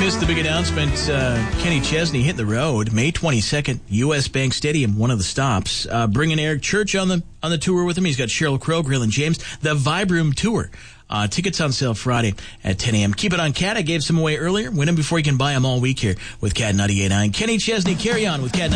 missed the big announcement, Kenny Chesney hit the road May 22nd, U.S. Bank Stadium, one of the stops. Bringing Eric Church on the tour with him. He's got Sheryl Crow, Grill and James. The Vibe Room Tour. Tickets on sale Friday at 10 a.m. Keep it on Cat. I gave some away earlier. Win them before you can buy them all week here with Cat 98.9. Kenny Chesney, carry on with Cat 98.9.